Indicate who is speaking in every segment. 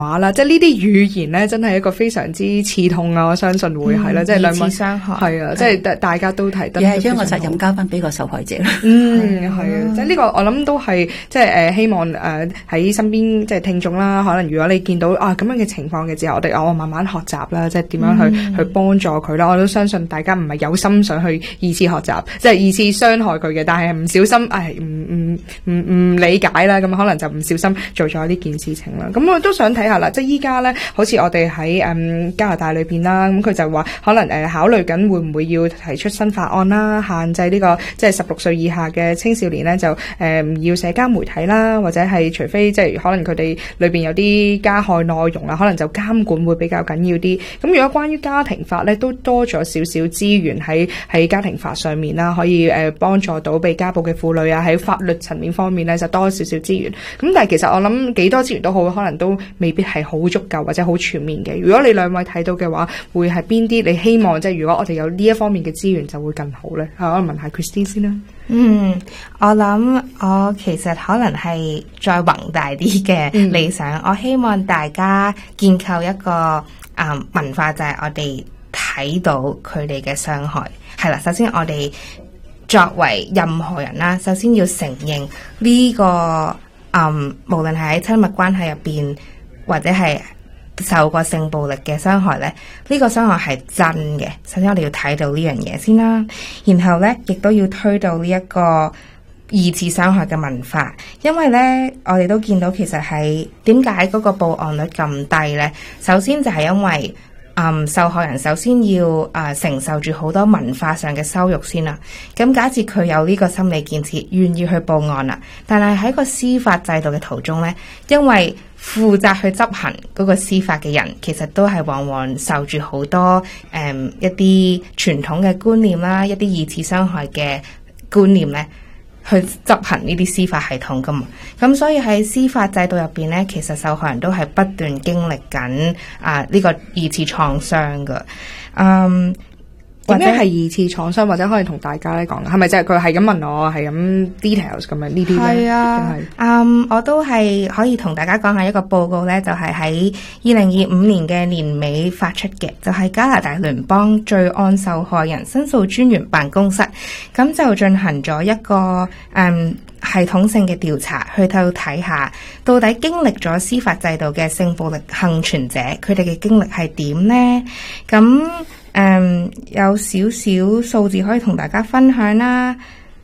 Speaker 1: 話啦，即係呢啲語言咧，真係一個非常之刺痛啊！我相信會係啦，即係兩位
Speaker 2: 傷害
Speaker 1: 係啊，即係大家都提得。
Speaker 3: 而係將個責任交翻俾個受害者啦。
Speaker 1: 係啊，即係呢個我諗都係即係希望喺身邊即係聽眾啦，可能如果你見到咁樣嘅情況嘅時候，我慢慢學習啦，即係點樣去幫助佢啦。我都相信大家唔係有心想去二次學習，即係二次傷害佢嘅，但係唔小心唔理解啦，咁可能就唔小心做咗呢件事情啦。咁我都想睇下啦，即係依家咧，好似我哋喺加拿大裏邊啦，咁佢就話可能考慮緊會唔會要提出新法案啦，限制呢個即係16歲以下嘅青少年咧就唔要社交媒體啦，或者係除非即係可能佢哋裏邊有啲加害內容啊，可能就監管會比較緊要啲。咁如果關於家庭法咧，都多咗少少資源喺家庭法上面啦，可以幫助到被家暴嘅婦女啊，喺法律層面方面咧就多少少資源。咁但係其實我諗幾多資源都好，可能都未必係好足夠或者好全面嘅。如果你兩位睇到嘅話，會係邊啲你希望即係如果我哋有呢一方面嘅資源就會更好咧？我問下 Christine 先啦。
Speaker 2: 我諗我其實可能係再宏大啲嘅理想，我希望大家建構一個文化，就係我哋睇到佢哋嘅傷害。係啦，首先我哋作為任何人啦，首先要承認呢個無論係喺親密關係入邊或者係受過性暴力嘅傷害咧，呢個傷害係真嘅。首先我哋要睇到呢樣嘢先啦，然後咧亦都要推到呢一個二次傷害嘅文化，因為咧我哋都見到其實係點解嗰個報案率咁低咧？首先就係因為受害人首先要承受住好多文化上嘅羞辱先啦。咁假設佢有呢個心理建設，願意去報案啦，但係喺個司法制度嘅途中咧，因為負責去執行嗰個司法嘅人，其實都係往往受住好多一啲傳統嘅觀念啦，一啲二次傷害嘅觀念咧，去執行呢啲司法系統噶嘛。咁所以喺司法制度入邊咧，其實受害人都係不斷經歷緊呢個二次創傷噶。
Speaker 1: 點解係二次創傷？或者可以同大家咧講，係咪即係佢係咁問我，係咁 details 咁樣呢啲咧？係
Speaker 2: 啊，我都係可以同大家講下一個報告咧，就係喺2025年嘅年尾發出嘅，就係加拿大聯邦罪案受害人申訴專員辦公室，咁就進行咗一個系統性嘅調查，去睇下到底經歷咗司法制度嘅性暴力幸存者，佢哋嘅經歷係點呢？咁有少少數字可以同大家分享啦。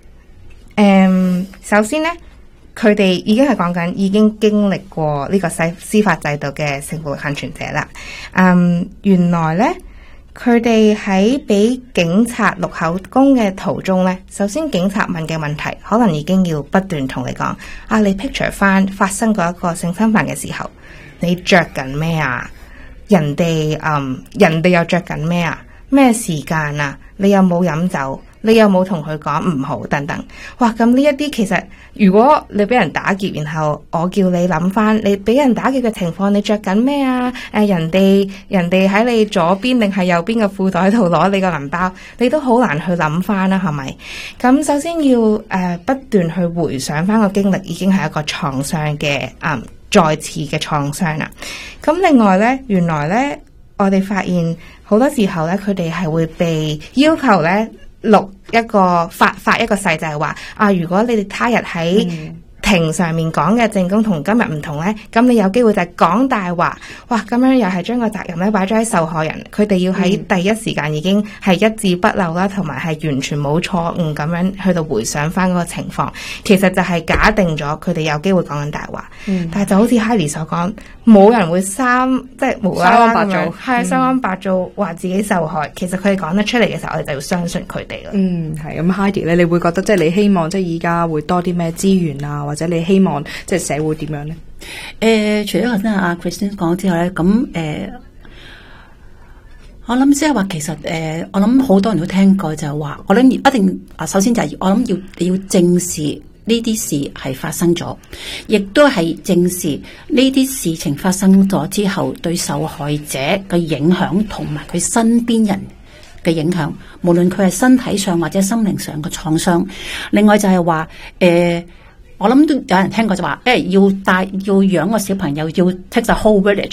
Speaker 2: 首先呢，佢哋已經係講緊已經經歷過呢個司法制度嘅性暴力幸存者啦。原來呢，佢哋喺俾警察錄口供嘅途中呢，首先警察問嘅問題，可能已經要不斷同你講，你 picture 翻發生過一個性侵犯嘅時候，你着緊咩啊？人哋又着緊咩啊？咩時間啊？你有冇飲酒？你有冇同佢講唔好等等？哇！咁呢一啲其實，如果你俾人打劫，然後我叫你諗翻你俾人打劫嘅情況，你着緊咩啊？人哋喺你左邊定係右邊嘅褲袋度攞你個銀包，你都好難去諗翻啦，係咪？咁首先要不斷去回想翻個經歷，已經係一個創傷嘅再次嘅創傷啦。咁另外咧，原來咧，我哋發現好多時候咧，佢哋係會被要求咧錄一個發一個誓，就係話如果你哋他日喺庭上面講嘅證供同今日唔同咧，咁你有機會就係講大話。哇！咁樣又係將個責任咧擺咗喺受害人，佢哋要喺第一時間已經係一字不漏啦，同埋係完全冇錯誤咁樣去到回想翻嗰個情況。其實就係假定咗佢哋有機會講緊大話。但係就好似 Hailey 所講，冇人會即係無啦啦咁樣係三安白做話自己受害。其實佢哋講得出嚟嘅時候，我哋就要相信佢哋啦。
Speaker 1: 係咁 Hailey 咧，你會覺得即係你希望即係而家會多啲咩資源啊，或者你希望即係社會點樣咧？
Speaker 3: 除咗頭先阿 Christine 講之後咧，咁我諗即係話其實我諗好多人都聽過就係話，我諗一定首先就係我諗要正視呢啲事係發生咗，亦都係正視呢啲事情發生咗之後對受害者嘅影響同埋佢身邊人嘅影響，無論佢係身體上或者心靈上嘅創傷。另外就係話我諗都有人聽過就話，要養個小朋友要 take the whole village。